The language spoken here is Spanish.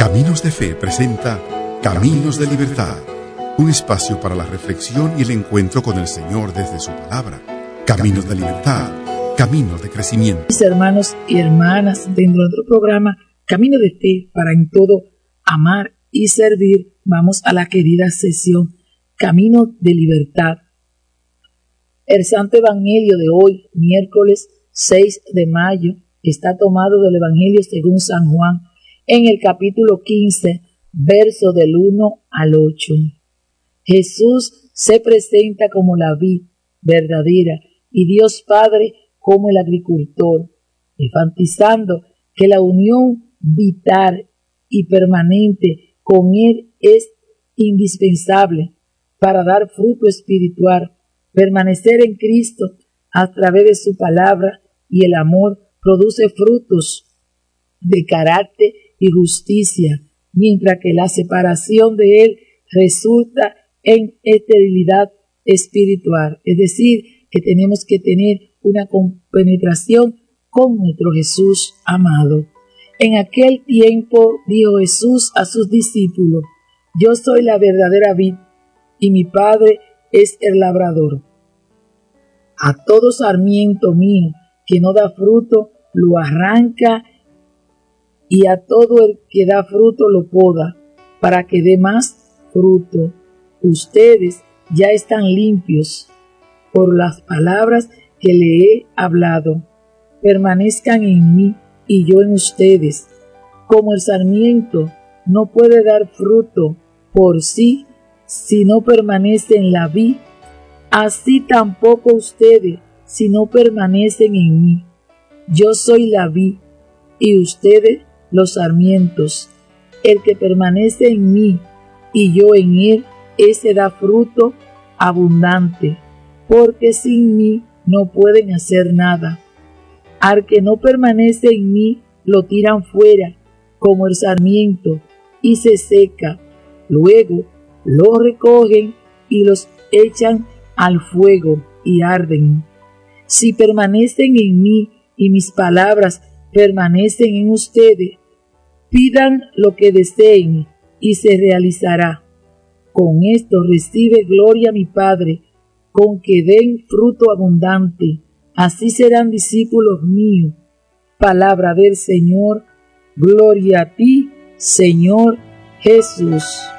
Caminos de Fe presenta Caminos de Libertad, un espacio para la reflexión y el encuentro con el Señor desde su palabra. Caminos de Libertad, caminos de crecimiento. Mis hermanos y hermanas, dentro de nuestro programa Camino de Fe para en todo amar y servir, vamos a la querida sesión Camino de Libertad. El Santo Evangelio de hoy, miércoles 6 de mayo, está tomado del Evangelio según San Juan, en el capítulo 15, verso del 1 al 8. Jesús se presenta como la vid verdadera y Dios Padre como el agricultor, enfatizando que la unión vital y permanente con Él es indispensable para dar fruto espiritual. Permanecer en Cristo a través de su palabra y el amor produce frutos de carácter y justicia, mientras que la separación de Él resulta en esterilidad espiritual. Es decir, que tenemos que tener una compenetración con nuestro Jesús amado. En aquel tiempo dijo Jesús a sus discípulos: yo soy la verdadera vid y mi Padre es el labrador. A todo sarmiento mío que no da fruto, lo arranca, y a todo el que da fruto lo poda, para que dé más fruto. Ustedes ya están limpios por las palabras que le he hablado. Permanezcan en mí y yo en ustedes. Como el sarmiento no puede dar fruto por sí si no permanece en la vid, así tampoco ustedes si no permanecen en mí. Yo soy la vid y ustedes los sarmientos. El que permanece en mí y yo en él, ese da fruto abundante, porque sin mí no pueden hacer nada. Al que no permanece en mí, lo tiran fuera como el sarmiento y se seca. Luego lo recogen y los echan al fuego y arden. Si permanecen en mí y mis palabras permanecen en ustedes, pidan lo que deseen y se realizará. Con esto recibe gloria mi Padre, con que den fruto abundante. Así serán discípulos míos. Palabra del Señor. Gloria a ti, Señor Jesús.